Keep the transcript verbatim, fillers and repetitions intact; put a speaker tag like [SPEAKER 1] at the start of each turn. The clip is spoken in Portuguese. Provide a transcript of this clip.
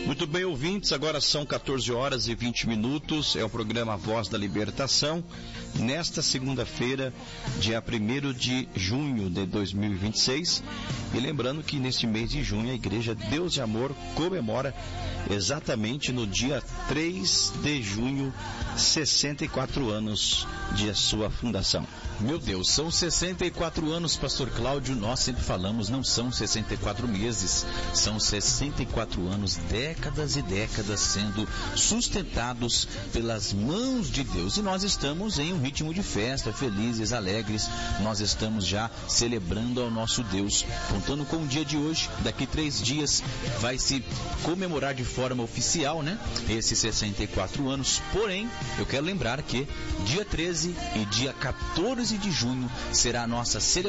[SPEAKER 1] Muito bem, ouvintes, agora são quatorze horas e vinte minutos, é o programa Voz da Libertação, nesta segunda-feira, dia primeiro de junho de dois mil e vinte e seis, e lembrando que neste mês de junho a Igreja Deus de Amor comemora exatamente no dia três de junho, sessenta e quatro anos de sua fundação.
[SPEAKER 2] Meu Deus, são sessenta e quatro anos, Pastor Cláudio, nós sempre falamos, não são sessenta e quatro meses, são sessenta e quatro anos, décadas e décadas sendo sustentados pelas mãos de Deus. E nós estamos em um ritmo de festa, felizes, alegres, nós estamos já celebrando ao nosso Deus. Contando com o dia de hoje, daqui três dias vai se comemorar de forma oficial, né? Esses sessenta e quatro anos, porém, eu quero lembrar que dia treze e dia quatorze de junho será a nossa celebração